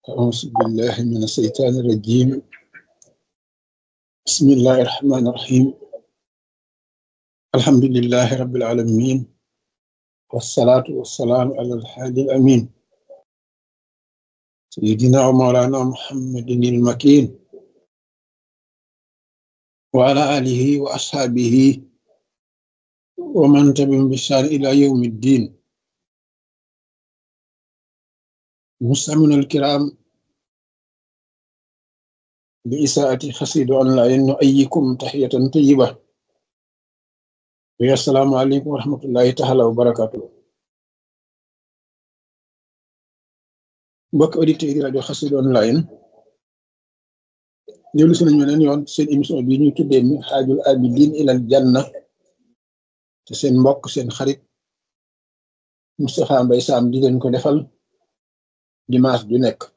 أعوذ بالله من الشيطان الرجيم. بسم الله الرحمن الرحيم. الحمد لله رب العالمين، والصلاة والسلام على الحادي الأمين سيدنا ومولانا محمد المكين وعلى آله وأصحابه ومن تبعهم بإحسان إلى يوم الدين. مستمعينا الكرام، بإساءة خسيد أونلاين نؤيكم تحية طيبة، والسلام عليكم ورحمة الله تعالى وبركاته. mbokk auditeurs yi rajo Xassida online dellu si nañu leen yoon seen émission bi ñu tuddee mi xaajul abidin ilal janna te seen mbokk seen xarit Moustapha Mbaye Sam di leen ko defal dimanche ju nekk.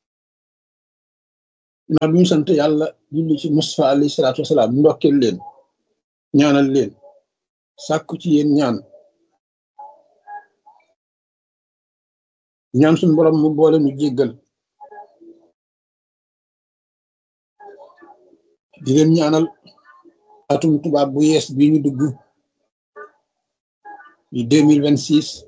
naa bi ñu sant yàlla julli ci Moustapha alayhi salaatu wasalaam ndokkeel leen ñaanal leen sàkku ci yéen ñaan suñu borom mu boole nu jéggal di leen ñaanal atum tubaab bu yees bi ñu dugg di 2026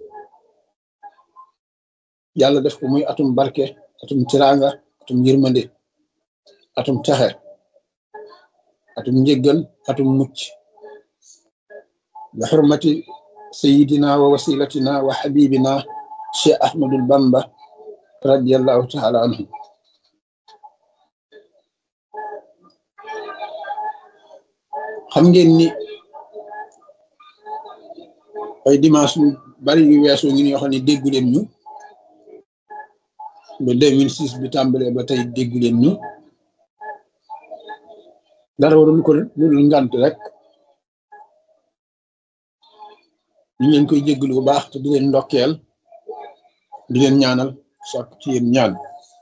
yàlla def ko muy atum barke, atum tiranga, atum yërmande, atum texe, atum njéggal, atum mucc bi xurmati sayidina wa wasilatina wa xabibina Cheikh Ahmadul Bamba radiallahu taala anhu. xam ngeen ni ay dimanche yu bari yu weesu ngi ñoo xam ne déggu leen ñu ba 2006 bi tàmbalee ba tey déggu leen ñu dara warul ko lu ngant rek ñu leen koy jéggalu bu baax te di leen ndokkeel di leen ñaanal sàkk ci yéen ñaan.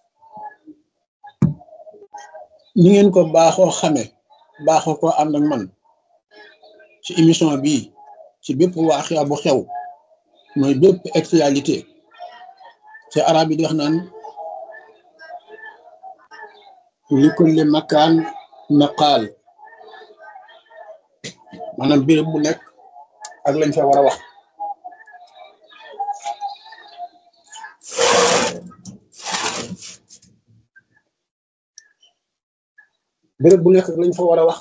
ni ngeen ko baaxoo xame baaxoo ko ànd ak man ci émission bii ci bépp waaxia bu xew mooy bépp actualité ci arab yi di wax naan li kulli makaan maqaal, maanaam béréb bu nekk ak lañ fa war a wax. béréb bu nekk ak lañ fa war a wax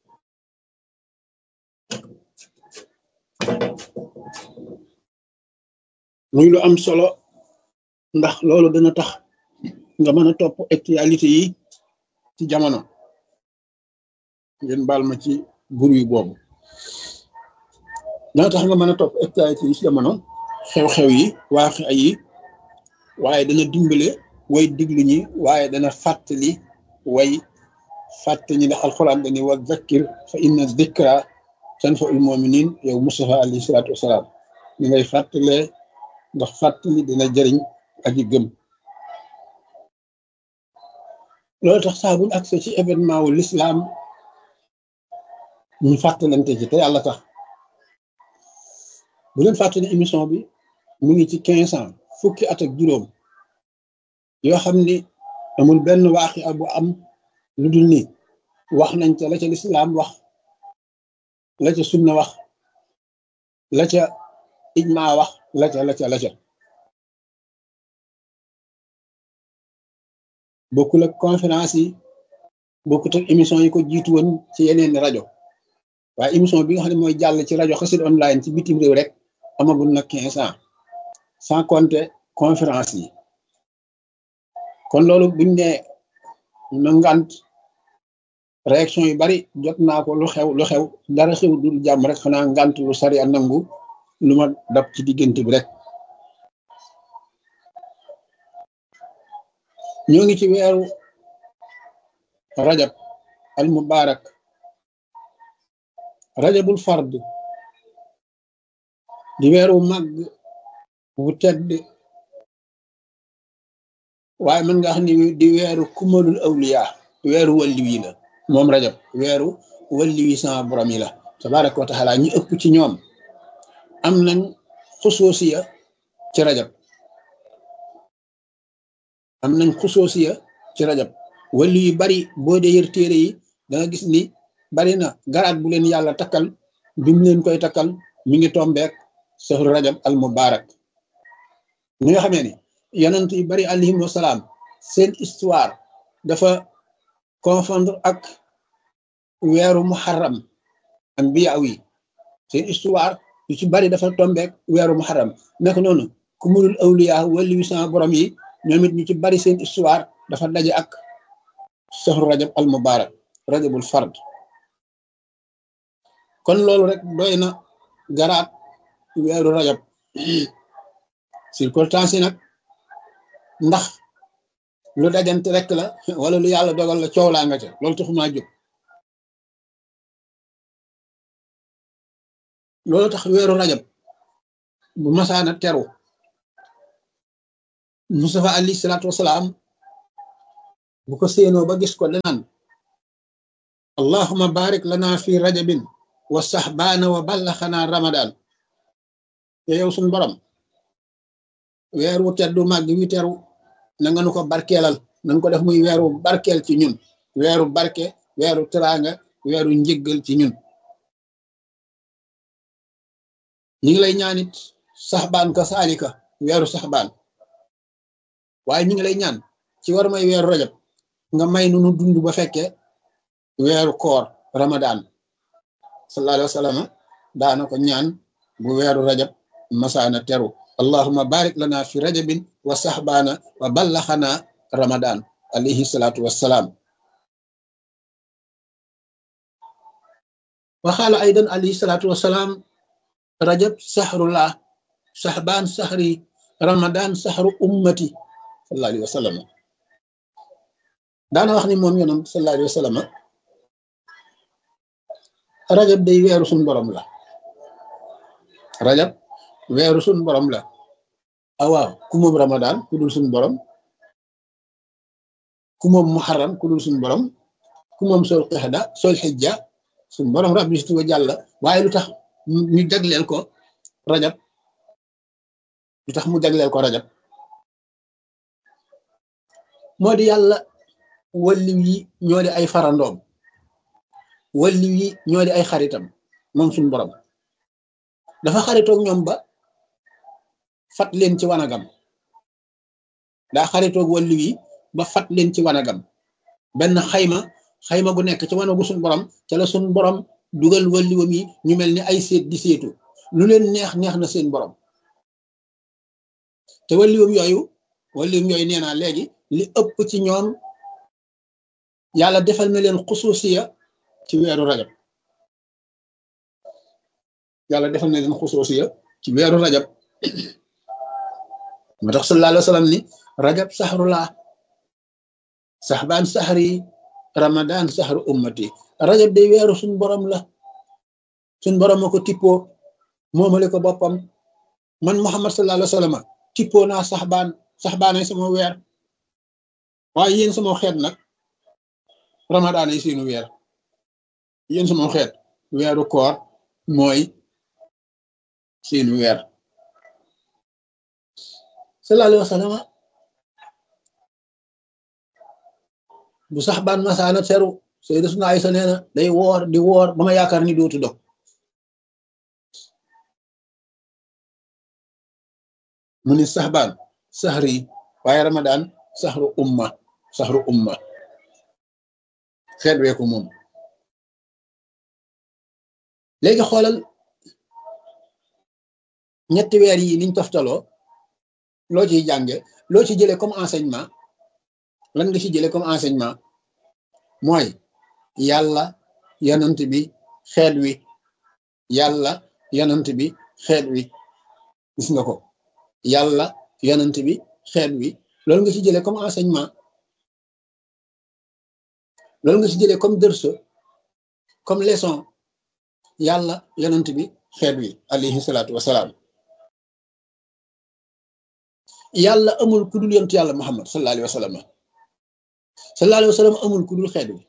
muy lu am solo, ndax loolu dana tax nga mën a topp actualité yi ci jamono. ngeen baal ma ci bruit boobu. dana tax nga mën a topp actualité yi ci jamono, xew-xew yi waaxi yi, waaye dana dimbale way diglu ñi, waaye dana fàttali way fàttali ñi, ndax alxuraan dani wa zakkir fa inna zikra tanfa'ul mu'minin. yow Moustapha alayhi salaatu wasalaam ni ngay fàttalee, ndax fàttali dina jëriñ aji gëm. loolu tax saa bu accès ci événement wu l'islam ñu fàttalante ci te yàlla tax. bu leen fàttali émission bi mu ngi ci 15 ans, fukki at ak juróom yoo xam ni amul benn waaxi bu am lu dul ni wax nañ ca la ca l'islam wax, la ca sunna wax, la ca ijma wax, la ca bokkul ak conférence yi, bokkut ak émission yi ko jiitu woon ci yeneen rajo, waaye émission bi nga xam ne mooy jàll ci rajo Xassida online ci bitim réew rek amagul na 15 ans, sans compter conférence yi. kon loolu buñ ne na ngant réaction yu bari jot naa ko, lu xew dara xew dul jàmm rek, xanaa ngant lu sari a nangu lu ma dab ci diggante bi rek. ñoo ngi ci weeru rajab al mubarak, rajabul fard, di weeru màgg bu tedd, waaye mën nga xam ni di weeru kumalul awliya, weeru walli wi la moom rajab, weeru walli wi sama borom yi la tabaraka wa taala. ñu ëpp ci ñoom am nañ xusuusiya ci rajab. am nañ xusoosiya ci rajab wali yu bari boo dee yër téere yi da nga gis ni bari na garaat bu leen yàlla takkal bi mu leen koy takkal mi ngi tombeek sahru rajab al mubarak ni nga xamee ni yonent yu bari alayhim wasalaam seen histoire dafa confondre ak weeru muharram anbiya yi seen histoire yu ci bari dafa tombeek weeru muharram naka noonu kumulul awliya wali wi sama borom yi ñoom it ñu ci bari seen histoire dafa daje ak sahru rajab al mubarak rajabul fard kon loolu rek doy na garaat weeru rajab circonstance yi nag ndax lu dajante rek la wala lu yàlla dogal la coow laa nga ca loolu taxumaa jóg loolu tax weeru rajab bu masaana teru Mustafa alayhi salaatu wasalaam bu ko séenoo ba gis ko danaan allahumma barik lana fi rajabin wa sahbaana wa ballaxana ramadan te yow suñ borom weeru teddu màgg wi teru na nga nu ko barkeelal na nga ko def muy weeru barkeel ci ñun weeru barke weeru teraanga weeru njëggal ci ñun ñi ngi lay ñaanit saxbaan ka saalika weeru saxbaan waaye ñi ngi lay ñaan ci war may weeru rajab nga may nu nu dund ba fekkee weeru koor ramadan sallallahu alayhi wa sallam daana ko ñaan bu weeru rajab masaana teru allahumma barik lana fi rajabin wa sahbana wa ballaxana ramadan alayhi salatu wassalam wa xaala aydan alayhi salatu wassalam rajab sahrullah sahban sahri ramadan sahru ummati sallallahu alayhi wa sallam daana wax ni moom yonam sallallahu alayhi wa sallam rajab day weeru suñ borom la rajab weeru suñ borom la awaaw ku moom ramadan ku dul suñ borom ku moom muharram ku dul suñ borom ku moom sol xijja suñ borom rabbi si tuba jàlla waaye lu tax ñu jagleel ko rajab lu tax mu jagleel ko rajab moo di yàlla walliw yi ñoo di ay farandoom walliw yi ñoo di ay xaritam moom suñ borom dafa xaritoog ñoom ba fat leen ci wanagam daa xaritoog walliw yi ba fat leen ci wanagam benn xayma gu nekk ci wanagu suñ borom ca la suñ borom dugal walliwam yi ñu mel ni ay seet di seetu lu leen neex na seen borom te walliwam yooyu nee naa léegi li ëpp ci ñoom yàlla defal na leen xusuusiya ci weeru rajab yàlla defal na leen xusuusiya ci weeru rajab moo tax sallallahu alayhi wa sallam ni rajab sahrullah sahbaan sahri ramadan sahru ummati rajab day weeru suñ borom la suñ borom ma ko tippoo moomale ko boppam man Muhammad sallallahu alayhi wa sallam tippoo naa saxbaan ay sama weer waaye yéen sama xeet nag ramadan ay seenu weer yéen sama xeet weeru koor mooy seenu weer sallallahu alayhi wa sallam bu saxbaan masaana teru sayyidatuna Aysa nee na day woor di woor ba ma yaakaar ni dootu dog mu ni saxbaan sahri waaye ramadan sahru umma xeet weeku moom léegi xoolal ñetti weer yi niñ toftaloo loo ciy jànge loo ci jëlee comme enseignement lan nga ci jëlee comme enseignement mooy yàlla yonent bi xeet wi yàlla yonent bi xeet wi gis nga ko yàlla yonent bi xeet wi loolu nga ci jëlee comme enseignement loolu nga ci jëlee comme dërso comme leçon yàlla yonent bi xeet wi alayhi salaatu wasalaam yàlla amul ku dul yonent yàlla Muhammad sallallahu alayhi wa sallam sallallahu alayhi wa sallam amul ku dul xeet wi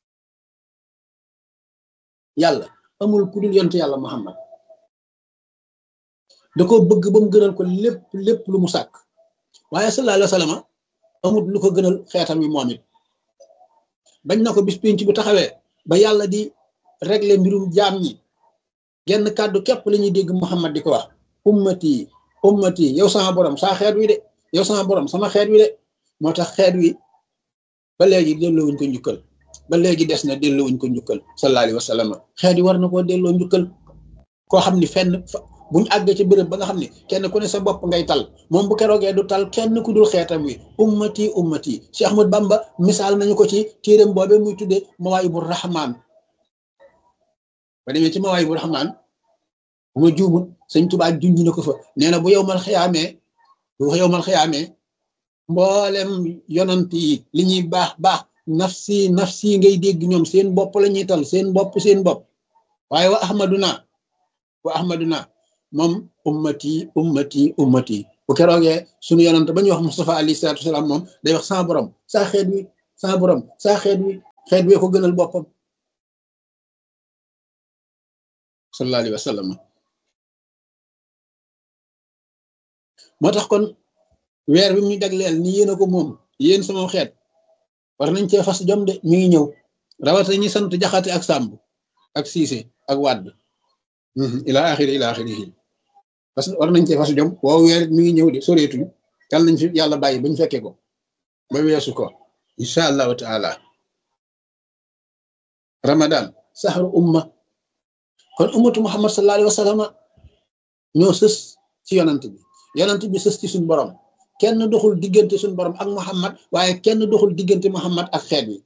yàlla amul ku dul yonent yàlla Muhammad da ko bëgg ba mu gënal ko lépp lu mu sàkk waaye sallallahu alayhi wa sallam amut lu ko gënal xeetam wi moom it bañ na ko bis pénc bu taxawee ba yàlla di régler mbirum jaam ñi genn kàddu képp la ñuy dégg Muhammad di ko wax ummati ummati yow sama borom saa xeet wi de yow sama borom sama xeet wi de moo tax xeet wi ba léegi delloowuñ ko njukkal ba léegi des na delloowuñ ko njukkal sallallahu alayhi wa sallam xeet yi war na koo delloo njukkal koo xam ni fenn buñ àggee ci béréb ba nga xam ne kenn ku ne sa bopp ngay tal moom bu keroogee du tal kenn ku dul xeetam wi ummati ummati Cheikh Ahmad Bamba misaal nañu ko ci téeram boobee muy tuddee Mawaahibu Rahmaan ba demee ci Mawaahibu Rahmaan bu ma juumut sëñ Tuubaa junj na ko fa nee na bu yowmal xiyaamee mboolem yonant yi li ñuy baax baax nafsi nafsi ngay dégg ñoom seen bopp la ñuy tal seen bopp waaye wa ahmaduna moom ummati ummati ummati bu keroogee sunu yonant ba ñuy wax Mustafa alayhi salaatu wasalaam moom day wax sama borom saa xeet wi sama borom saa xeet wi ko gënal boppam sallallahu alayhi wa sallam moo tax kon weer bi mu ñu jagleel ni yéen a ko moom yéen sama xeet war nañ cee fas jom de mi ngi ñëw rawata ñi sant jaxate ak sàmb ak siise ak wàdd ila axiri parce que war nañ cee fas jom woo weer mi ngi ñëw de soreetuñ yàlla nañ fi yàlla bàyyi bañ fekkee ko ba weesu ko insha allahu taala ramadan sahru umma kon ummatu muhammad sallallahu alayhi wa sallam ñoo sës ci yonant bi sës ci suñ borom kenn doxul diggante suñ borom ak muhammad waaye kenn doxul diggante muhammad ak xeet wi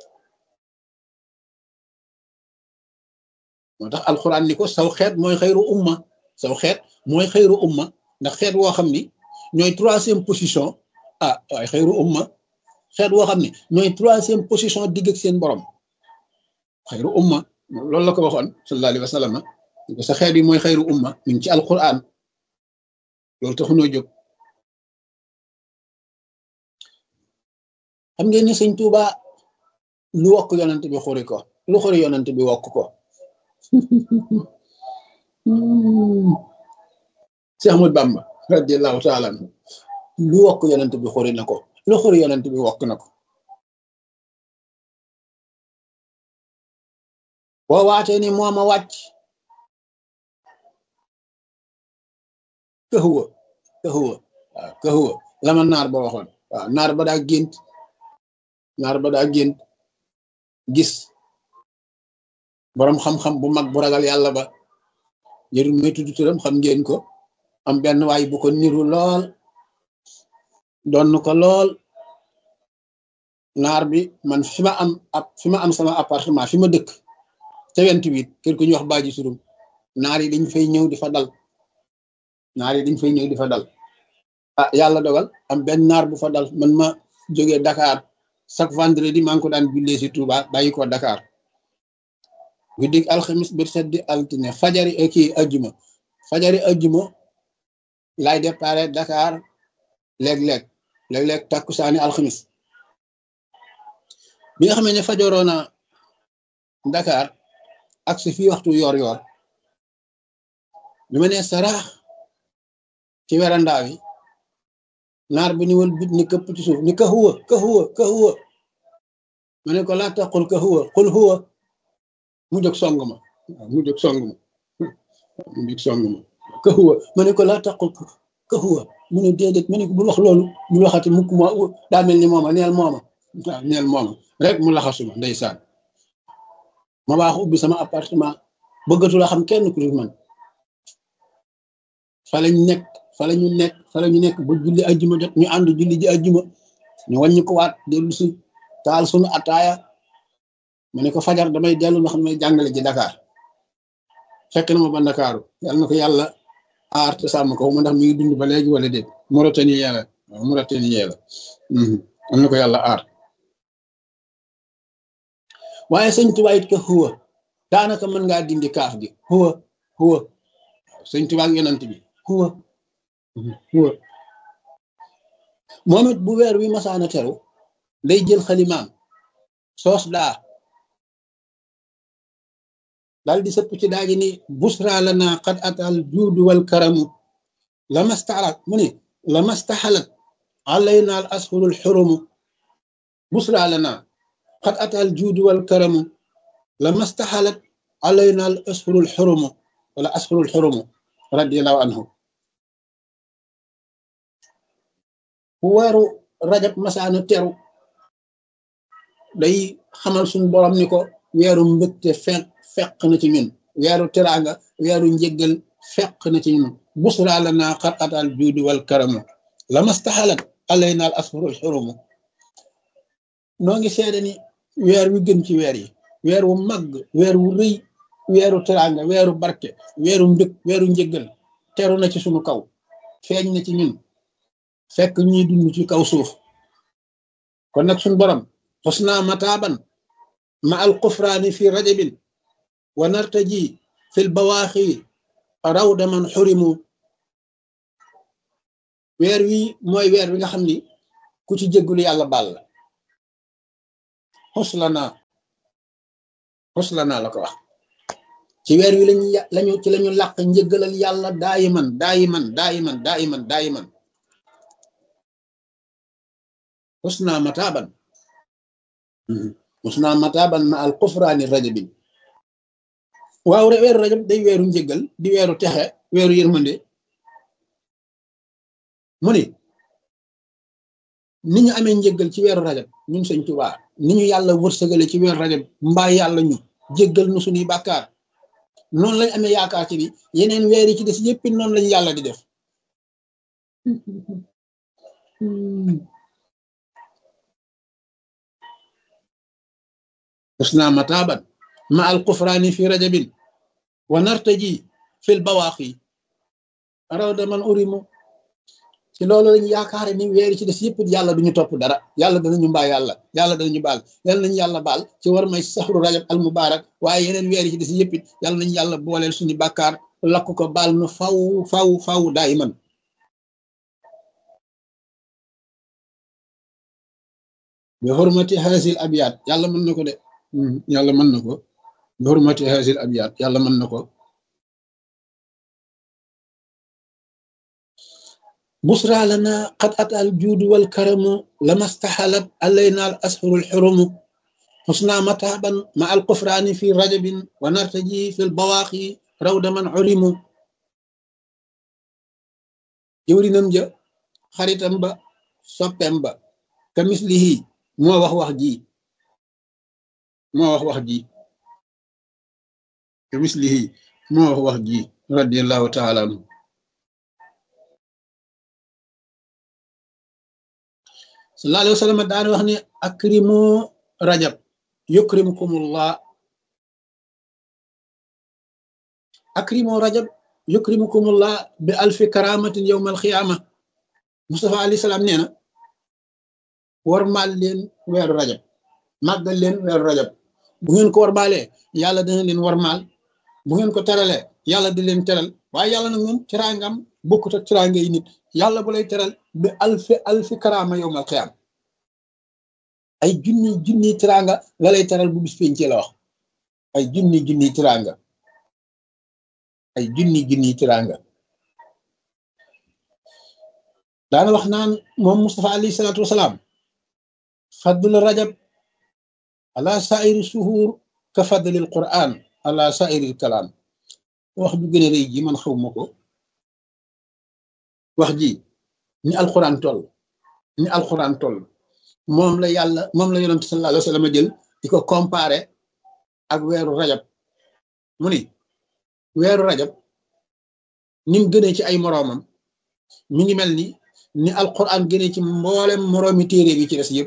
moo tax alquran ni ko saw xeet mooy xayru umma ndax xeet woo xam ni ñooy troisième position waaye xayru umma xeet woo xam ni ñooy troisième position digg ak seen borom xayru umma loolu la ko waxoon sallallahu alayhi wa sallam sa xeet yi mooy xayru umma mi ngi ci alquran loolu taxunoo jóg xam ngeen ni sëñ Tuuba lu wokk yonent bi xuri ko lu xuri yonent bi wokk ko Cheikh Ahmad Bamba radiyallahu taala anhu lu wokk yonent bi xuri na ko lu xuri yonent bi wokk na ko boo waatee ni mooma wàcc këhuwa lama naar ba waxoon waaw naar ba daa gént gis boroom xam-xam bu mag bu ragal yàlla ba jërul may tudd turam xam ngeen ko am benn waay bu ko niru lool doon ko lool naar bi man fi ma am sama appartement fi ma dëkk ca 28 kër ku ñuy wax baaji surum naar yi dañ fay ñëw di fa dal yàlla dogal am benn naar bu fa dal man ma jógee Dakar chaque vendredi maa ngi ko daan jullee si Touba bàyyi ko Dakar guddig alxamis bir seddi altine fajari ajjuma laay déparé Dakar léeg-léeg takkusaani alxamis bi nga xamee ne fajoroona Dakar ak si fii waxtu yor bi ma nee saraax ci werandaa wi naar bi ni wal bit ni këpp ci suuf ni ka huwa ma ne ko laa taqul ka huwa qul huwa mu jóg song ma ka huwa ma ne ko laa taqul ka huwa mu ne déedéet ma ne ko bul wax loolu bul waxati mukk ma daa mel ni mooma neel mooma rek mu laxasuma ndeysaan ma baax ubbi sama appartement bëggatu la xam kenn ku dul man fa la ñu nekk ba julli ajjuma jot ñu ànd julli ji ajjuma ñu wàññi ko waat dellu si taal sunu ataaya ma ne ko fajar damay dellu nga xam ne jàngale ji Dakar fekk na ma ba Ndakaaru yàlla na ko yàlla aar te sàmm ko ma ndax mi ngi dund ba léegi wala déet Mauritanie la am na ko yàlla aar waaye sëñ Tuubaa it ko huwa daanaka mën ngaa dindi kaaf gi huwa sëñ Tuubaa ak yonent bi huwa moom it bu weer wi masaana teru day jël xalimaam soos daal di sëpp ci daaji ni busra lana qad atal juudu wal karamu lamastaxalat علينا الأشهر الحرم بشرى لنا قد أتى الجود والكرم لما استحلت علينا الأشهر الحرم ولا أشهر الحرم رضي الله عنه weeru rajab masaana teru day xamal suñu borom ni ko weeru mbëgte fekk na ci ñun weeru teraanga weeru njëggal fekk na ci ñun busra lana qad atal juudi wal karamu lamastahalat alayna al asfurul xurumu noo ngi seede ni weer wi gën ci weer yi weer wu màgg weer wu rëy weeru teraanga weeru barke weeru mbëg weeru njëggal teru na ci suñu kaw feeñ na ci ñun fekk ñuy dund ci kaw suuf kon nag suñu borom xusna mataaban ma al kufraani fi rajabin wa nartaji fil bawaaxi rawda man xurimu weer wi mooy weer wi nga xam ni ku ci jéggul yàlla baal la xuslana la ko wax ci weer wi lañu làq njëggalal yàlla daayiman xusna mataaban ma al kufraani rajabin waaw weeru rajab day weeru njëggal di weeru texe weeru yërmande mu ni ni ñu amee njëggal ci weeru rajab ñun Sëñ Tuubaa ni ñu yàlla wërsëgale ci weeru rajab mbaa yàlla ñu jéggal nu suñuy bàkkaar noonu lañ amee yaakaar ci ni yeneen weer yi ci des yépp noonu lañ yàlla di def xusna mataaban ma al kufraani fi rajabin wa nartaji fil bawaaxi rawda man urimu ci loolu lañu yaakaare ni weer yi ci des yëpp yàlla duñu topp dara yàlla danañu mbaa yàlla danañu baal yàlla nañu yàlla baal ci war may saxru rajab al mubarak waaye yeneen weer yi ci des yëpp yàlla nañu yàlla booleel suñu bàkkaar lakk ko baal nu faw daayiman bi hurmati hasil abiyat yàlla mën na ko de yàlla mën na ko bi hurmati hasil abiyat yàlla mën na ko busra lana qad ata al juudu wal karamu lama stahalat alayna al ashuru al xurumu xusna mataaban ma al kufraani fi rajabin wa nartaji fi l bawaaqi rawda man urimu jëwrinam ja xaritam ba soppem ba ka mislihi moo wax ji ka mislihi moo wax ji radiallahu taala anhu sallallahu alayhi wa sallam daan wax ne akrimu rajab yukrimkumullah bi alfi karamatin yawm alqiyama Mustafa alayhi salaam nee na warmaal leen weeru rajab màggal leen weeru rajab bu ngeen ko warmaalee yàlla dana leen warmaal bu ngeen ko teralee yàlla di leen teral waaye yàlla nag moom teraangam bokkut ak teraanga yi nit yàlla bu lay teral bi alfi karama yawm alqiyama ay junni teraanga la lay teral bu bis pénc la wax ay junni teraanga ay junni teraanga daana wax naan moom Mustafa alayhi salaatu wasalaam fadlu rajab ala sairi suhur ka fadlil quran ala sairil kalaam wax ju gën a rëy ji man xaw ma ko wax ji ni alquran toll moom la yonent sallallahu alayhi wa sallam jël di ko comparé ak weeru rajab mu ni weeru rajab ni mu gënee ci ay moroomam mi ngi mel ni alquran gënee ci mboolem moroomi téere bi ci des yëpp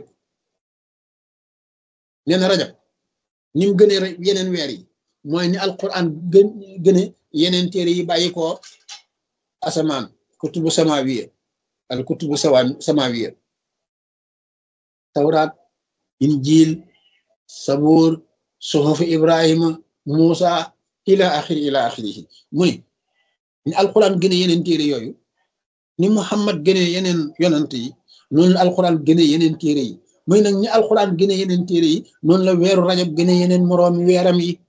nee na rajab ni mu gënee yeneen weer yi mooy ni alquran gëne yeneen téere yi bàyyi ko asamaan kutubu samawiya al kutubu samawiya tawraat injil sabuur suhufi ibrahima muusa ila axirihi muy ni alquran gëne yeneen téere yooyu ni muhammad gëne yeneen yonant yi noonu la alquran gëne yeneen téere yi muy nag ni alquran gëne yeneen téere yi noonu la weeru rajab gëne yeneen moroomi weeram yi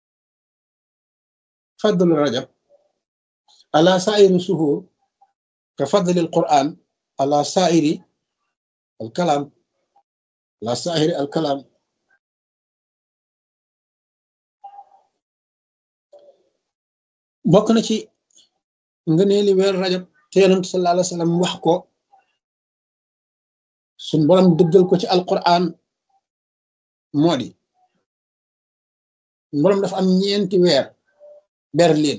fadlu rajab ala sairi suhur ka fadli alquran ala sairi alkalam ala sairi alkalam. bokk na ci ngëneeli weer rajab te yonent sallallahu alayhi wa sallam wax ko suñ borom dëggal ko ci alquran moo di borom dafa am ñeenti weer ber leen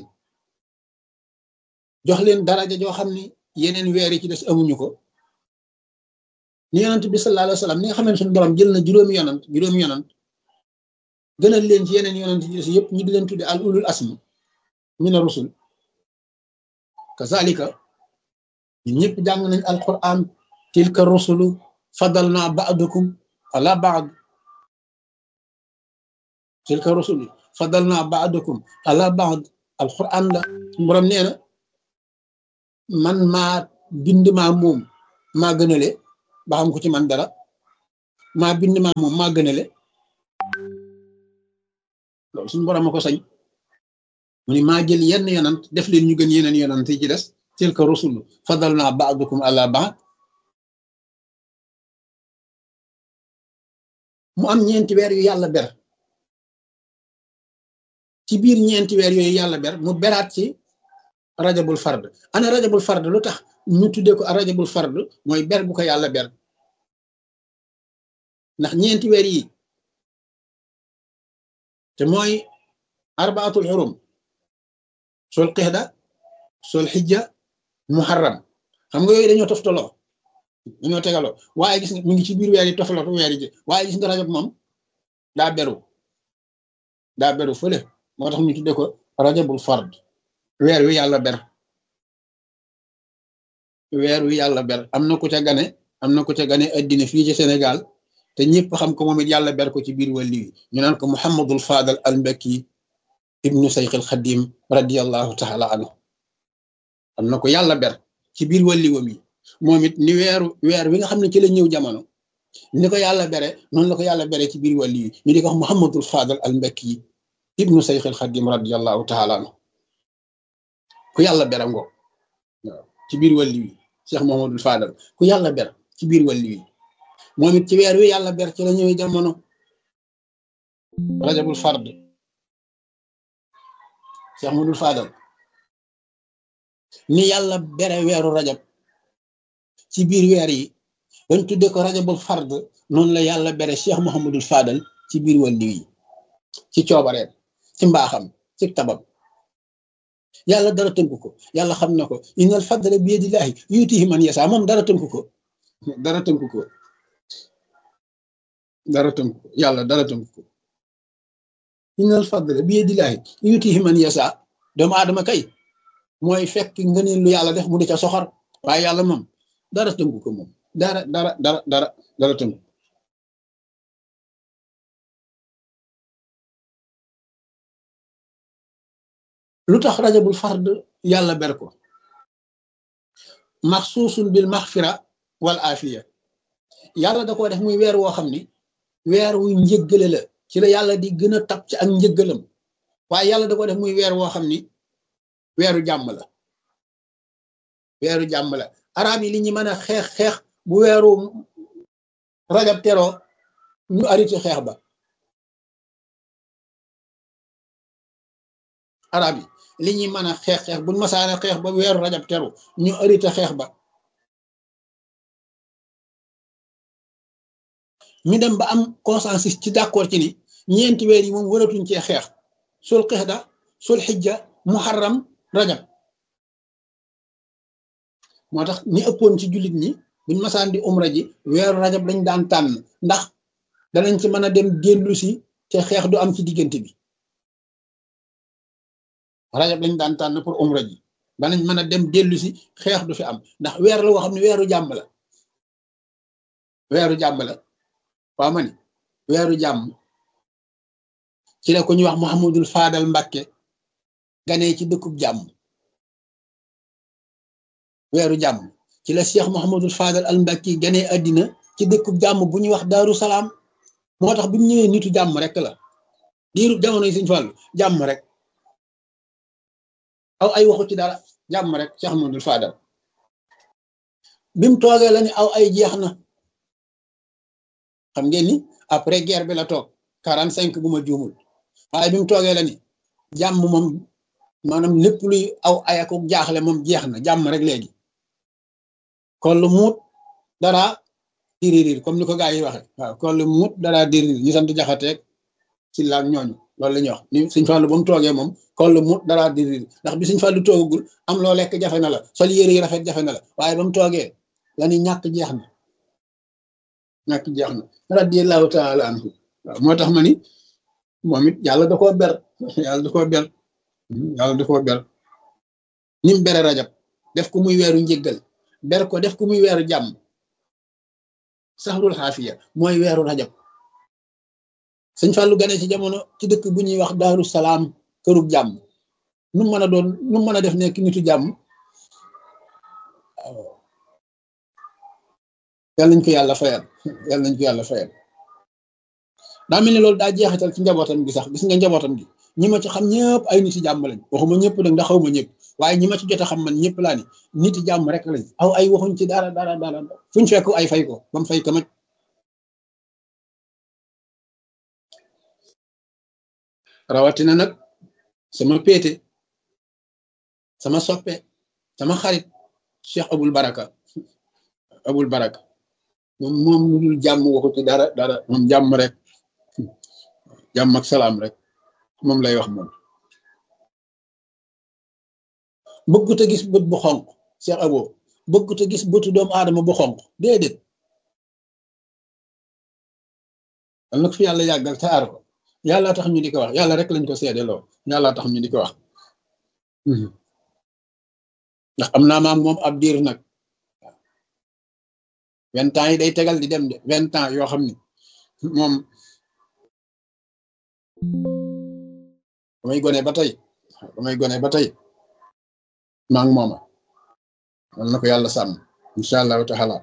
jox leen daraja joo xam ni yeneen weer yi ci des amuñu ko ni yonent bi sallallahu alayhi wa sallam ni nga xam ne suñu borom jël na juróomi yonant gënal leen ci yeneen yonant yi des yëpp ñu di leen tudde al ulul asmi mina rusul kazalika ñun ñëpp jàng nañ alquran tilka rusulu fadalna ba'dukum ala ba'd tilka rusulu fadalna ba'dukum ala ba'd alquran la borom nee na man maa bind maa moom maa gënale ba xam ko ci man dara maa bind maa moom maa gënale loolu suñu borom a ko sañ mu ni maa jël yenn yonant def leen ñu gën yeneen yonant yi ci des tilka rusulu fadalna ba'dukum ala ba'd mu am ñeenti weer yu yàlla ber ci biir ñeenti weer yooyu yàlla ber mu beraat ci rajabul fard ana rajabul fard lu tax ñu tuddee ko rajabul fard mooy ber bu ko yàlla ber ndax ñeenti weer yi te mooy arbaatul xurum sol qixda sol xijja muharram xam nga yooyu dañoo toftaloo dañoo tegaloo waaye gis nga mu ngi ci biir weer yi toftaloo weer yi waaye gis nga rajab moom daa beru fële moo tax ñu tuddee ko rajabul fard weer wi yàlla ber am na ku ca gane addina fii ci Sénégal te ñëpp xam ko moom it yàlla ber ko ci biir wàlli wi ñu naan ko Muhammadul Fadal al Mbakki ibnu Sayxil Xadim radiyallahu taala anhu am na ko yàlla ber ci biir wàlli wam yi moom it ni weer wi nga xam ne ci la ñëw jamono ni ko yàlla bere noonu la ko yàlla bere ci biir wàlli wi ñu di ko wax Muhammadul Fadal al Mbakki ibnu Sayxil Xadim radiyallahu taala anhu ku yàlla ber ngoo waaw ci biir wàlli wi Cheikh Muhammadul Fadal ku yàlla ber ci biir wàlli wi moom it ci weer wi yàlla ber ci la ñëwee jamono rajabul fard Cheikh Muhammadul Fadal ni yàlla bere weeru rajab ci biir weer yi bañ tuddee ko rajabul fard noonu la yàlla bere Cheikh Muhammadul Fadal ci biir wàlli wi ci coobareem ci mbaaxam ci tabam yàlla dara tënku ko yàlla xam na ko innal fadla bi yadillahi yutihi man yasa moom dara tënku ko yàlla dara tënku ko innal fadla bi yadillahi yutihi man yasa doomu aadama kay mooy fekk ngëneel lu yàlla def mu di ca soxor waaye yàlla moom dara tënku ko moom dara tënku lu tax rajabul fard yàlla ber ko maxsuusun bil maxfira wal afiya yàlla da ko def muy weer woo xam ni weer wu njëggale la ci la yàlla di gën a tab ci ak njëggalam waaye yàlla da ko def muy weer woo xam ni weeru jàmm la arab yi li ñu mën a xeex bu weeru rajab teroo ñu arrêté xeex ba arab yi li ñuy mën a xeex buñ masaana xeex ba weeru rajab teru ñu arrêté xeex ba ñu dem ba am consensus ci d'accord ci ni ñeenti weer yi moom waratuñ cee xeex sul qixda sul xijja muharram rajab moo tax ñi ëppoon ci jullit ñi buñ masaan di umra ji weeru rajab lañ daan tànn ndax danañ ci mën a dem dellu si te xeex du am ci diggante bi rajab lañ daan tànn pour umra ji danañ mën a dem dellu si xeex du fi am ndax weer la woo xam ne weeru jàmm la waaw ma ni weeru jàmm ci la ko ñuy wax Muhammadul Fadal Mbàkke ganee ci dëkkub jàmm weeru jàmm ci la Cheikh Muhammadul Fadal al Mbàkke ganee àddina ci dëkkub jàmm bu ñuy wax Daaru Salaam moo tax bi mu ñëwee nitu jàmm rek la diiru jamono yi Sëñ Fallu jàmm rek aw ay waxu ci dara jàmm rek Cheikh Muhammadul Fadal bi mu toogee la ni aw ay jeex na xam ngeen ni après guerre bi la toog 45 bu ma juumul waaye bi mu toogee la ni jàmm moom maanaam lépp luy aw ayaku jaaxle moom jeex na jàmm rek léegi kon lu muut dara diririr comme ni ko gaa yi waxe waaw kon lu muut dara diririr ñu sant jaxateeg ci laak ñooñu loolu la ñuy wax ni Sëñ Fallu ba mu toogee moom kon lu muut dara diririr ndax bi Sëñ Fallu toogagul am loo lekk jafe na la sol yére yi rafet jafe na la waaye ba mu toogee la ni ñàkk jeex na ñàkk jeex na radiyallahu taala anhu waaw moo tax ma ni moom it yàlla da koo ber yàlla da koo ber yàlla da koo ber ni mu bere rajab def ko muy weeru njëggal ber ko def ko muy weeru jàmm saxrul xaafiya mooy weeru rajab Sëñ Fallu gane ci jamono ci dëkk bu ñuy wax daaru salaam kërug jàmm nu mën a doon nu mën a def nekk nitu jàmm yàlla nañ ko yàlla fayal yàlla nañ ko yàlla fayal daa mel ni loolu daa jeexital ci njabootam gi sax gis nga njabootam gi ñi ma ci xam ñëpp ay niti jàmm lañ waxuma ñëpp nag ndax xawma ñëpp waaye ñi ma ci jot a xam man ñëpp laa ni niti jàmm rek lañ aw ay waxuñ ci dara fuñ fekk ay fay ko ba mu fay kamaj rawatina nag sama péete sama soppe sama xarit Cheikh Abul Baraka moom lu dul jàmm waxu ci dara moom jàmm rek jàmm ak salaam rek moom lay wax moom bëggut a gis bët bu xonq Cheikh Abo bëggut a gis bëtu doomu aadama bu xonq déedéet al na ko fi yàlla yàggal te aar ko yàlla tax ñu di ko wax yàlla rek lañ ko seedeloo yàlla tax ñu di ko wax ndax am naa maam moom ab diir nag 20 ans yi day tegal di dem de 20 ans yoo xam ni moom damay gone ba tey maa ngi mooma wal na ko yàlla sàmm incha allahu taala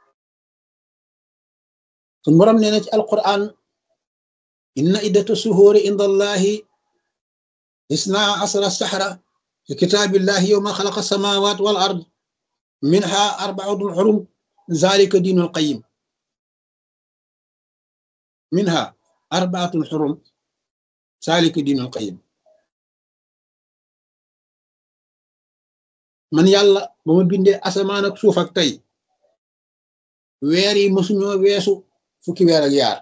sun borom nee na ci alquran inna iddata suhuuri inda allahi isna asra sahra fi kitaabillahi yowma xalaqa samawat wal ard minha arba'atun xurum zalika diinul qayyim minha arba'atun xurum zalika diinul qayyim man yàlla ba ma bindee asamaan ak suuf ak tey weer yi mësuñoo weesu fukki weer ak yaar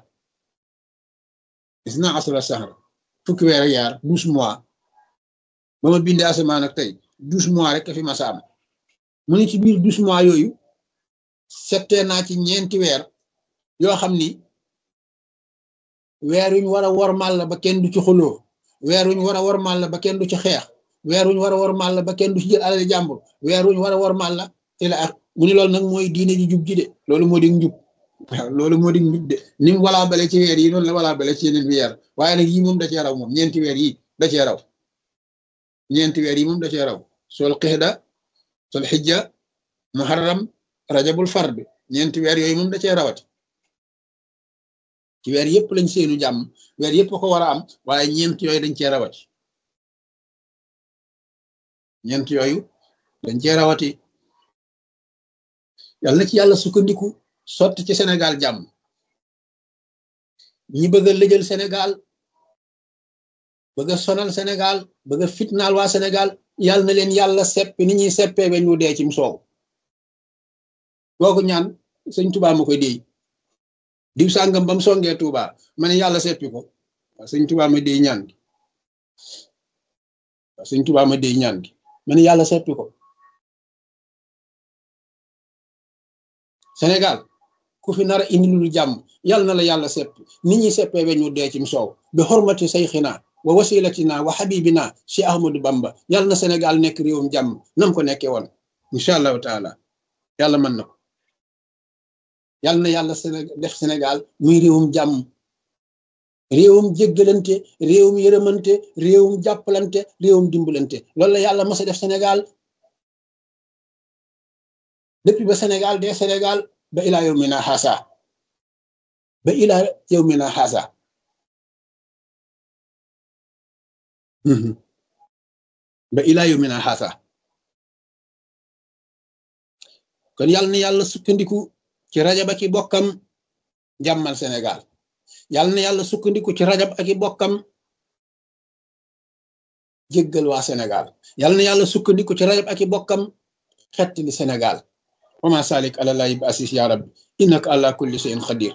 isna asra sahra fukki weer ak yaar 12 mois ba ma bindee asamaan ak tey 12 mois rek fi masa am mu ni ci biir 12 mois yooyu settee naa ci ñeenti weer yoo xam ni weer wuñ war a wormal la ba kenn du ci xuloo weer wuñ war a wormal la ba kenn du ci xeex weer wuñ war a wormal la ba kenn du ci jël alal jàmbur weer wuñ war a wormal la ila ak mu ni loolu nag mooy diine ji jub ji de loolu moo di njub waaw loolu moo di njub de ni mu walaa bale ci weer yi noonu la walaa bale ci yeneen weer waaye nag yii moom da cee raw moom ñeenti weer yi da cee raw ñeenti weer yi moom da cee raw sol qixda sol xijja muharram rajabul fard ñeenti weer yooyu moom da cee rawati ci weer yëpp lañ seenu jàmm weer yëpp ko war a am waaye ñeent yooyu dañ cee rawati ñeent yooyu dañ cee rawati yàlla na ci yàlla sukkandiku sotti ci Sénégal jàmm ñi bëgg a lëjal Sénégal bëgg a sonal Sénégal bëgg a fitnaal waa Sénégal yàlla na leen yàlla seppi ni ñuy seppee ba ñu dee cim soow booku ñaan sëñ Touba ma koy déy diw sàngam ba mu songee Touba ma ne yàlla seppi ko waaw sëñ Touba ma déy ñaan gi waaw sëñ Touba ma déy ñaan gi ma ne yàlla seppi ko Sénégal ku fi nar a indi lu jàmm yàlla na la yàlla seppi ni ñuy seppee ba ñu dee cim soow bi xormati sayxina wa wasilatina wa xabibina si Ahmadou Bamba yàlla na Sénégal nekk réewum jàmm nam ko nekkee woon incha allahu taala yàlla mën na ko yàlla na yàlla def Sénégal muy réewum jàmm réewum jéggalante réewum yërëmante réewum jàppalante réewum dimbalante loolu la yàlla mas a def Sénégal depuis ba Sénégal de Sénégal ba ilaa yawmina haasa ba ilaa yawmina haasa ba ilaa yawmina haasa kon yàlla na yàlla sukkandiku ci rajab ak i bokkam jàmmal Sénégal yàlla na yàlla sukkandiku ci rajab ak i bokkam jéggal waa Sénégal yàlla na yàlla sukkandiku ci rajab ak i bokkam xettali Sénégal wa ma salik ala lahi bi asis ya rabbi innaka ala kulli shay'in qadir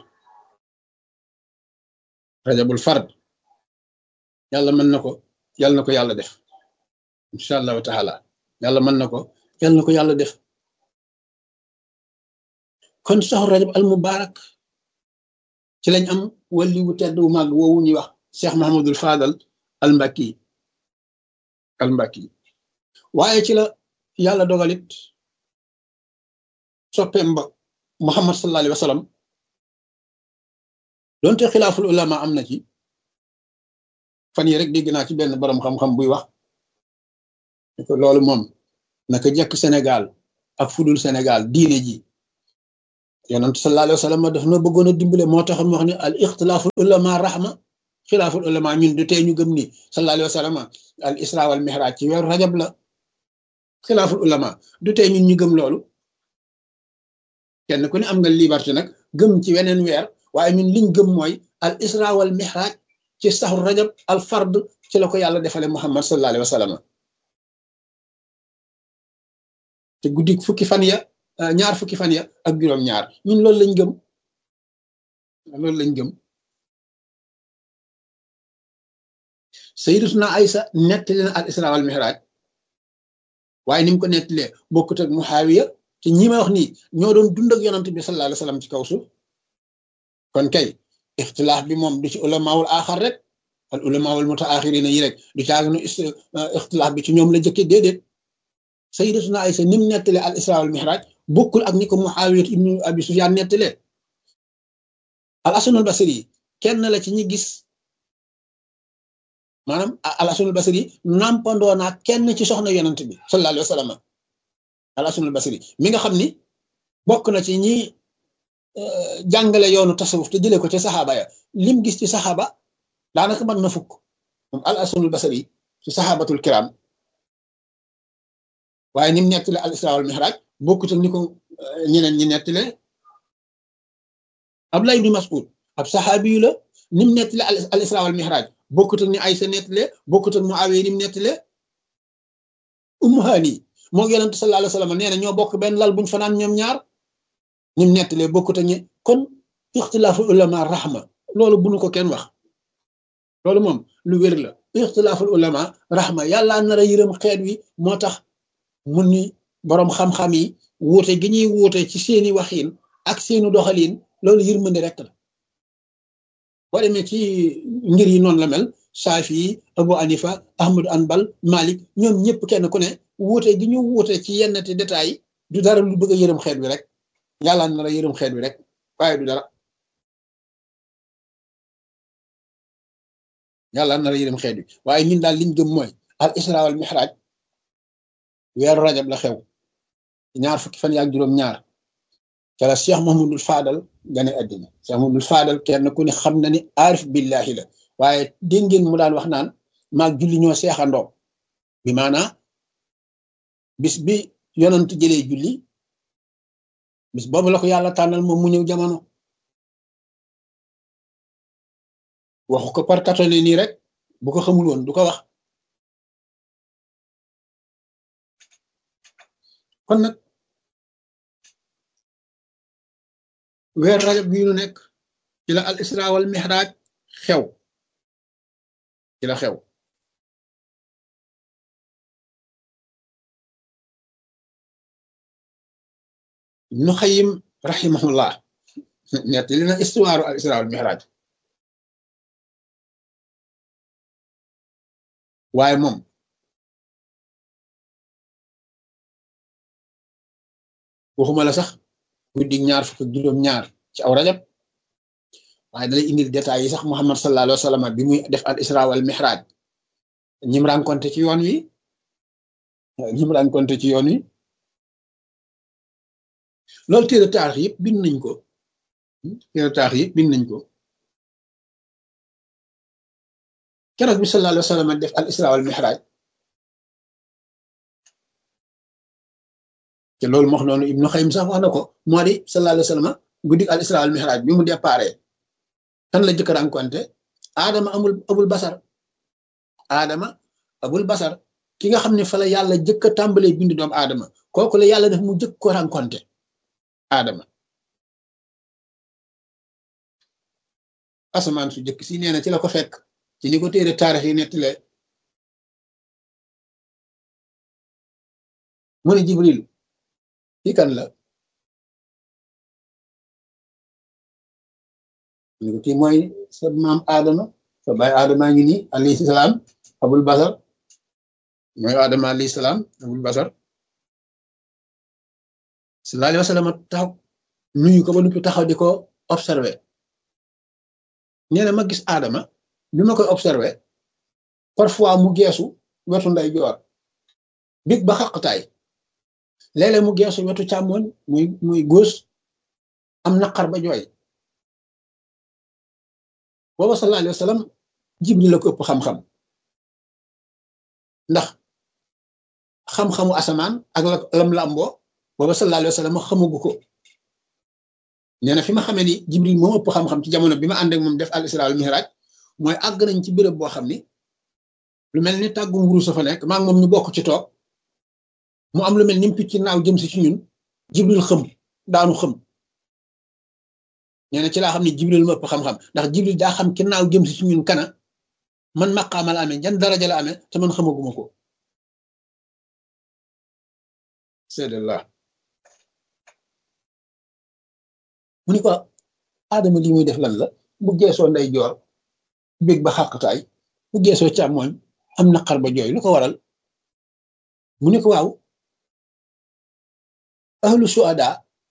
rajabul fard yàlla mën na ko yàlla na ko yàlla def incha allahu taala yàlla mën na ko yàlla na ko yàlla def kon saxu rajab al mubarak ci lañ am wali wu tedd wu màgg woowu ñuy wax Cheikh Mahamadul Fadal al Mbakki waaye ci la yàlla dogalit soppeem ba Muhammad sallallahu alayhi wa sallam donte xilaaful ulama am na ci fan yi rek dégg naa ci benn borom xam-xam buy wax loolu moom naka jekk Sénégal ak fudul Sénégal diine ji yonent sallallahu alayhi wa sallam daf na bëggoon a dimbale moo tax mu wax ne al ixtilaaful ulama rahma xilaaful ulama ñun du tey ñu gëm ni sallallahu alayhi wa sallam al isra wal mihraj ci weeru rajab la xilaaful ulama du tey ñun ñu gëm loolu kenn ku ne am nga liberté nag gëm ci weneen weer waaye ñun liñ gëm mooy al isra wal mihraj ci saxru rajab al fard ci la ko yàlla defale Muhammad sallallahu alayhi wa sallam te guddi fukki fan ya ñaar fukki fan ya ak juróom-ñaar ñun loolu lañ gëm sayyidatuna Aysa nettali na al isra wal mihraj waaye ni mu ko nettalee bokkut ak Muawiya te ñi ma wax nii ñoo doon dund ak yonent bi sallallahu alayhi wa sallam ci kaw suuf kon kay ixtilaaf bi moom du ci ulamaawul aaxar rek al ulamaawul mutaaxirina yi rek du caaginu ixtilaaf bi ci ñoom la jëkke déedéet sayyidatuna Aysa ni mu nettalee al isra wal mihraj bokkul ak ni ko Muawiya ibnu Abi Sufyaan nettalee al Hasan al Basri kenn la ci ñi gis maanaam al Hasan al Basri nampandoo naa kenn ci soxna yonent bi sallallahu alayhi wa sallam al Hasan al Basri mi nga xam ni bokk na ci ñi jàngale yoonu tasawuf te jëlee ko ci saxaaba ya lim gis ci saxaaba daanaka mën na fukk moom al Hasan al Basri ci saxaabatul kiram waaye ni mu nettale al isra wal mihraj bokkut ak ni ko ñeneen ñi nettale Abdullah ibn Mas'ud ab saxaabi yu la ni mu nettale al isra wal mihraj bokkut ak ni Aysa nettale bokkut ak Muawiya ni mu nettale Ummu Hani moo yonent sallallahu alayhi wa sallam nee na ñoo bokk benn lal buñ fanaan ñoom ñaar ni mu nettalee bokkut ak ñi kon ixtilaaful ulama rahma loolu bu nu ko kenn wax loolu moom lu wér la ixtilaaful ulama rahma yàlla nar a yërëm xeet wi moo tax mun ni boroom xam-xam yi wuute gi ñuy wuute ci seeni waxiin ak seeni doxaliin loolu yërmande rek la boo demee ci ngir yi noonu la mel Saafi Abu Hanifa Ahmadu Anbal Malik ñoom ñëpp kenn ku ne wuute gi ñu wuute ci yenn te détails du dara lu bëgg a yërëm xeet wi rek yàlla na la yërëm xeet wi rek waaye du dara yàlla na la yërëm xeet wi waaye ñun daal liñ gëm mooy al isra wal mihraj weeru rajab la xew ñaar fukki fan yaak juróom-ñaar ca la Cheikh Mahamadul Fadal gane àddina Cheikh Mahamadul Fadal kenn ku ne xam na ni aarif billahi la waaye dégg ngeen mu daan wax naan maag julli ñoo seexandoo bi maanaa bis bi yonent jëlee julli bis boobu la ko yàlla tànnal moom mu ñëw jamono waxu ko par katone nii rek bu ko xamul woon du ko wax kon nag weer rajab bii nu nekk ci la al isra wal mihraj xew ci la xew Ibnu Xayyim rahimahullah nettali na istuwaaru al isra wal mihraj waaye moom waxuma la sax guddi ñaar fukk ak juróom-ñaar ci aw rajab waaye dalay indil détails yi sax Muhammad sallallahu alayhi wa sallam bi muy def al isra wal mihraj ñim rencontré ci yoon wi loolu téere taarix yëpp bind nañ ko keroog bi sallallahu alayhi wa sallam def al isra wal mihraj te loolu moo wax noonu Ibnu Xayyim sax wax na ko moo di sallallahu alayhi wa sallam guddi al isra al mihraj bi mu déparé kan la jëkk a rencontré Adama abul basar Adama abul basar ki nga xam ne fa la yàlla jëkk a tàmbalee bind doomu Adama kooku la yàlla def mu jëkk ko rencontré Adama asamaan su jëkk si nee na ci la ko fekk ci ni ko téere taarix yi nettale mu ne Jibril kii kan la ñu ko kii mooy sa maam Adama sa baay Adama ngi nii alayhi salaam abul basar mooy Adama alayhi salaam abul basar sallallahu alayhi wa sallam taxaw nuyu ko ba noppi taxaw di ko observé nee na ma gis Adama bi ma koy observé parfois mu geesu wetu nday joor big ba xaqtaay léeg-léeg mu geesu wetu càmmoñ muy gauche am naqar ba jooy booba sallallahu alayhi wa sallam Jibril la ko ëpp xam-xam ndax xam-xamu asamaan ak lam làmboo booba sallallahu alayhi wa sallam xamagu ko nee na fi ma xamee ni Jibril moo ëpp xam-xam ci jamono bi ma ànd ak moom def al isra al mihraj mooy àgg nañ ci béréb boo xam ni lu mel ni tàggum wurus sa fa nekk maa ngi moom ñu bokk ci toog mu am lu mel ni picc naaw jëm si ci ñun Jibril xëm daanu xëm nee na ci laa xam ne Jibril ma ëpp xam-xam ndax Jibril daa xam ki naaw jëm si ci ñun kana man maqaama la amee jan daraja la amee te man xamaguma ko seedallah mu ni ko Adama lii muy def lan la bu geesoo nday joor bég ba xàqtaay bu geesoo càmmooñ am naqar ba jooy lu ko waral mu ni ko waaw ahlu suhada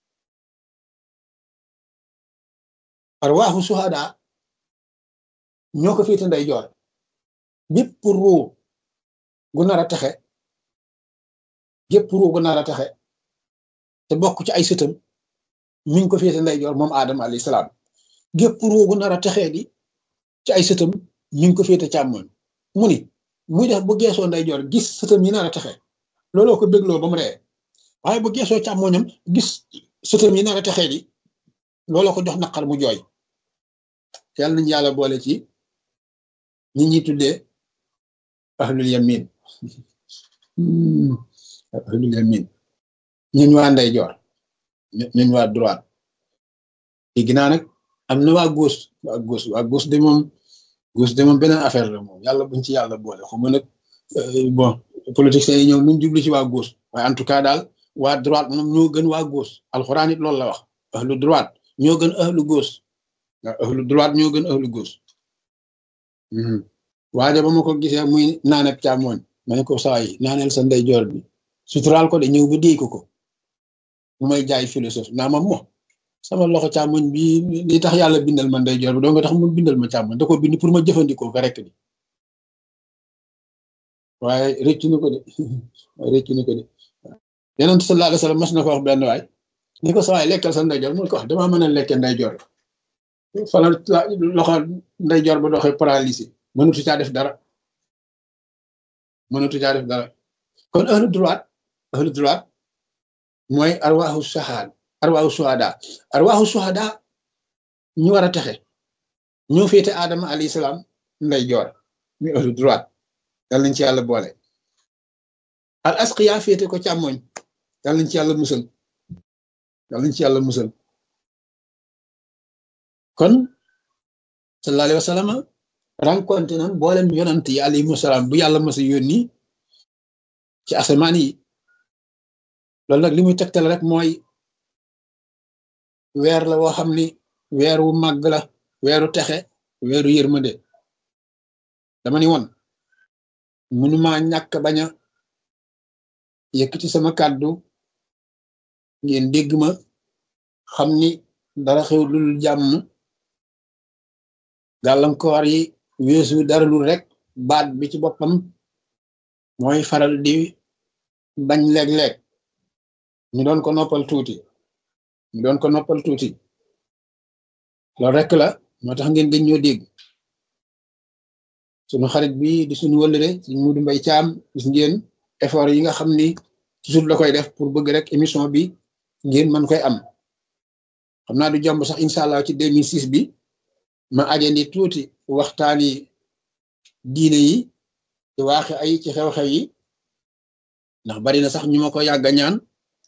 arwaaxu suhada ñoo ko féete nday joor bépp ruu gu nar a texe gépp ruu gu nar a texe te bokk ci ay sëtam mi ngi ko féete nday joor moom Adama alayhi salaam gépp ruu gu nar a texee di ci ay sëtam mi ngi ko féete càmmoñ mu ni muy def bu geesoo nday joor gis sëtam yi nar a texe looloo ko bégloo ba mu ree waaye bu geesoo càmmoñam gis sëtam yi nar a texee di looloo ko jox naqar mu jooy yàlla nañu yàlla boole ci ñi ñuy tuddee ahlul yamin ahlul yamin ñun waa nday joor ñun waa droite léegi naa nag am na waa gauche de moom beneen affaire la moom yàlla buñ ci yàlla boole xaw ma nag bon politiciens yi ñëw nuñ jublu ci waa gauche waaye en tout cas daal waa droite moom ñoo gën waa gauche alxuraan it loolu la wax ahlu droite ñoo gën ahlu gauche waaw ahlu droite ñoo gën ahlu gauche waaye ba ma ko gisee muy naaneb càmmooñ ma ne ko saa yi naaneel sa ndeyjoor bi suturaal ko de ñëw ba déy ko mu may jaay philosophe naa ma mo sama loxo càmmoñ bi li tax yàlla bindal ma ndeyjoor bi doo nga tax mu bindal ma càmmoñ da ko bind pour ma jëfandikoo ko rek di waaye rëccu na ko de Yonent sallallahu alayhi wa sallam mas na ko wax benn waay ni ko sawaay lekkal sa ndeyjoor mu ko wax damaa mën a lekke ndeyjoor fala loxo ndeyjoor ba doxee paralysé mënutu caa def dara kon ahlu droite mooy arwaaxu suhada ñu war a texe ñoo féete Adama alayhi salaam ndeyjoor mi ahlu droite yàlla nañ ci yàlla boole al asqiya féete ko càmmoñ yàlla nañ ci yàlla musal kon sallallahu alayhi wa sallam rencontré nan boolem yonant yi alayhimu salaam bu yàlla masa yónni ci asamaan yi loolu nag li muy tegtal rek mooy weer la woo xam ni weer wu màgg la weeru texe weeru yërmande dama ni woon mënuma ñàkk bañ a yëkkati sama kàddu ngeen dégg ma xam ni dara xew lul jàmm gàllankoor yi weesu dara lul rek baat bi ci boppam mooy faral di bañ léeg-léeg ñu doon ko noppal tuuti loolu rek la moo tax ngeen gën ñoo dégg sunu xarit bi di suñu wëllëre suñu Mudu Mbay Caam gis ngeen effort yi nga xam ni toujours la koy def pour bëgg rek émission bi ngeen mën koy am xam naa du jomb sax incha allah ci 2006 bi ma ajandi tuuti waxtaani diine yi ci waaxe ay ci xew-xew yi ndax bari na sax ñu ma ko yàgg a ñaan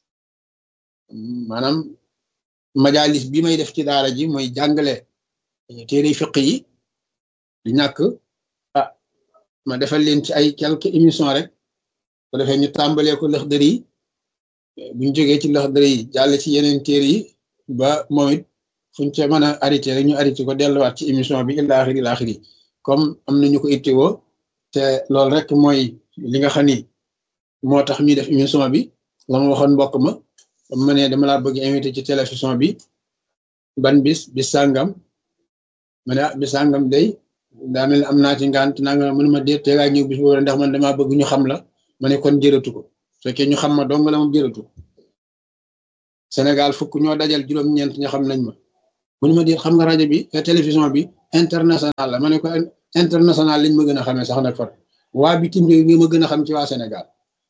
maanaam majalis bi may def ci daara ji mooy jàngale téere fiq yi du ñàkk ah ma defal leen ci ay quelques émissions rek ko defee ñu tàmbalee ko Laxdari yi buñ jógee ci Laxdari yi jàll ci yeneen téere yi ba moom it fuñ ca mën a arrêté rek ñu arrêté ko delluwaat ci émission bi ilaaxiri comme am nañu ko itteewoo te loolu rek mooy li nga xam ni moo tax ñuy def émission bi la ma waxoon mbokk ma ne dama laa bëgg invité ci télévision bi ban bis sàngam ma ne ah bis sàngam day daa mel ne am naa ci ngant nanga mënu ma déet teegaa ñëw bis boobu ndax man damaa bëgg ñu xam la ma ne kon jërëtu ko fekkee ñu xam ma dong la moom jërëtu Sénégal fukk ñoo dajal juróom-ñeent ña xam nañ ma mënu ma déet xam nga rajo bi télévision bi international la ma ne ko international liñ ma gën a xamee sax nag far waa bitim réew ñi ma gën a xam ci waa Sénégal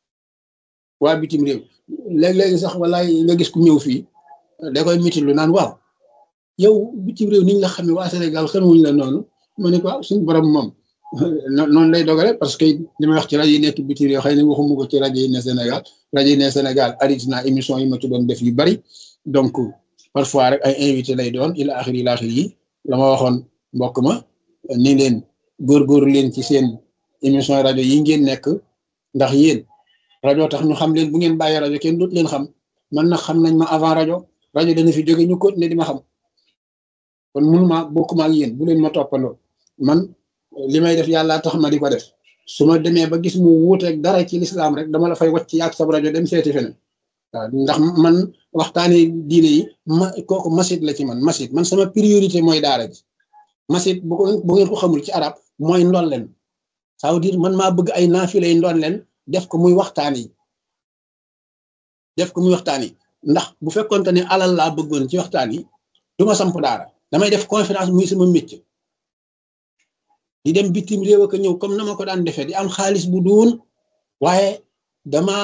waa bitim réew léeg-léegi sax walaay nga gis ku ñëw fii da koy mitil lu naan waaw yow bitim réew niñ la xamee waa Sénégal xamuñ la noonu ma ne ko waaw suñu borom moom noonu lay dogale parce que li may wax ci rajo yi nekk bitim réew xëy na waxuma ko ci rajo yi ne Sénégal rajo yi ne Sénégal arrêté naa émission yi ma ci doon def yu bari donc parfois rek ay invité lay doon ila axiri yi la ma waxoon mbokk ma ni leen góorgóorlu leen ci seen émission rajo yi ngeen nekk ndax yéen rajo tax ñu xam leen bu ngeen bàyyi rajo kenn dootu leen xam man nag xam nañ ma avant rajo dana fi jóge ñu continuer di ma xam kon mënuma bokkuma ak yéen bu leen ma toppandoo man li may def yàlla tax ma di ko def su ma demee ba gis mu wuuteeg dara ci lislaam rek dama la fay wàcc yàgg sab rajo dem seeti feneen waaw ndax man waxtaani diine yi kooku masit la ci man sama priorité mooy daara ji masit bu ngeen ko xamul ci arab mooy ndolleen ça veut dire man maa bëgg ay naafilay ndolleen def ko muy waxtaan yi ndax bu fekkonte ne alal laa bëggoon ci waxtaan yi du ma samp daara damay def conférence muy sama métier di dem bitim réew ak ñëw comme na ma ko daan defee di am xaalis bu duun waaye dama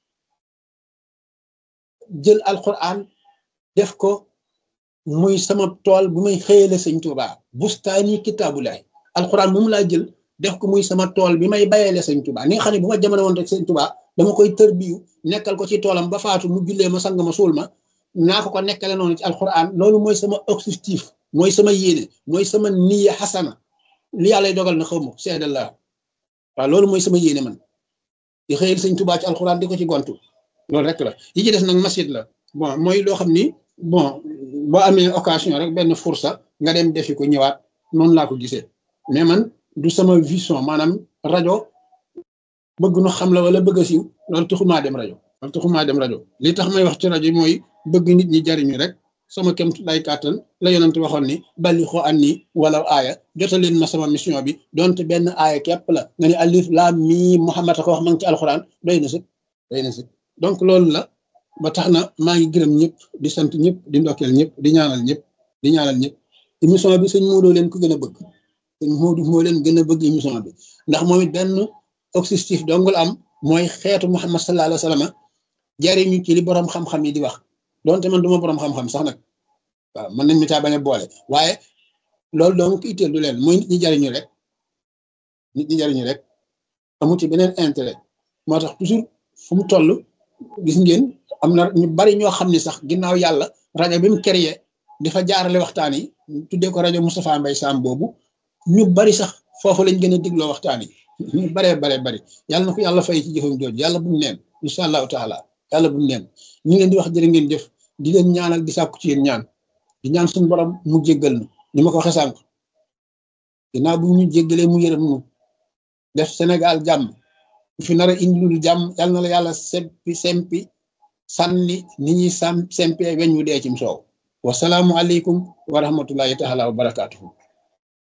jël alquran def ko muy sama tool bu may xëyale sëñ Tuuba bustaani kitaabulaay alquran moom laa jël def ko muy sama tool bi may bayele sëñ Tuuba ni nga xam ne bu ma jamono woon rek sëñ Tuuba dama koy tërbiyu nekkal ko ci toolam ba faatu mu jullee ma sang ma suul ma naa ko nekkale noonu ci alquran loolu mooy sama objectif mooy sama yéene mooy sama niya xasana li yàlla dogal na xaw ma seede la waaw loolu mooy sama yéene man di xëyal sëñ Tuuba ci alquran di ko ci gontu loolu rek la yi ci des nag masit la bon mooy loo xam ni bon boo amee occasion rek benn fursa nga dem defi ko ñëwaat noonu laa ko gisee mais man du sama vision maanaam rajo bëgg nu xam la wala bëgg a siiw loolu taxumaa dem rajo li tax may wax ci rajo mooy bëgg nit ñi jariñu rek sama kem lay kàttan la yonent waxoon ni bali xoo an ni wala aaya jotaleen ma sama mission bi donte benn aaya képp la nga ni alif laam miim Muhammad a ko wax ma ngi ci alxuraan doy na sëkk donc loolu la ba tax na maa ngi gërëm ñëpp di sant ñëpp di ndokkeel ñëpp di ñaanal ñëpp émission bi sëñ Modou leen ko gën a bëgg sëñ Modou moo leen gën a bëgg émission bi ndax moom it benn objectif dongul am mooy xeetu Muhammad sallallahu alayhi wa sallam jariñu ci li borom xam-xam yi di wax donte man duma borom xam-xam sax nag waaw mën nañ mi taa bañ a boole waaye loolu donc itteel du leen mooy nit ñi jariñu rek amu ci beneen intérêt moo tax toujours fu mu toll gis ngeen am na ñu bari ñoo xam ne sax ginnaaw yàlla rajo bi mu créé dafa jaarale waxtaan yi tuddee ko rajo Moustapha Mbaye Sam boobu ñu bari sax foofu lañ gën a digloo waxtaan yi ñu bari yàlla na ko yàlla fay ci jëfam jooju yàlla bu mu neen incha allahu taala yàlla bu mu neen ñu ngeen di wax jërë ngeen jëf di leen ñaanal di sàkku ci yéen ñaan di ñaan suñu borom mu jéggal nu ni ma ko waxee sànq ginnaaw bu ñu jéggalee mu yërëm nu def Sénégal jàmm fi nar a indi lu jàmm yàlla na la yàlla sempi sànni ni ñuy sempee weñ wu dee cim soow wasalaamu aleykum wa rahmatullahi taala wa barakaatuhu